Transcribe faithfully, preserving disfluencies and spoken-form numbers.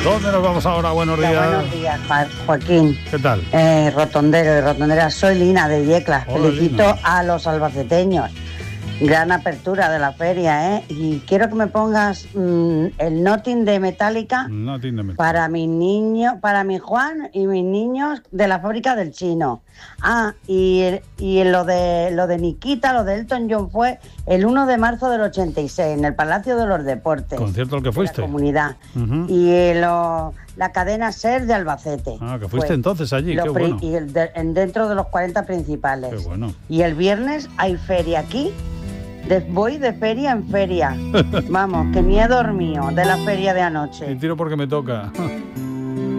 ¿Dónde nos vamos ahora? Buenos días. Hola, buenos días, Jo- Joaquín. ¿Qué tal? Eh, rotondero y rotondera. Soy Lina de Yecla. Hola, Felicito Lina. a los albaceteños. Gran apertura de la feria, ¿eh? Y quiero que me pongas mmm, el Nothing de Metallica No tiene metal. para mis niños, para mi Juan y mis niños de la fábrica del Chino. Ah, y, y lo de lo de Nikita, lo de Elton John fue el uno de marzo del ochenta y seis en el Palacio de los Deportes. ¿Concierto al que de fuiste? La comunidad. Ujú. Y lo, la cadena SER de Albacete. Ah, que fuiste Fue entonces allí, lo qué pri- bueno. Y el de- en dentro de los cuarenta principales. Qué bueno. Y el viernes hay feria aquí. De- voy de feria en feria. Vamos, que ni he dormido de la feria de anoche. Y tiro porque me toca.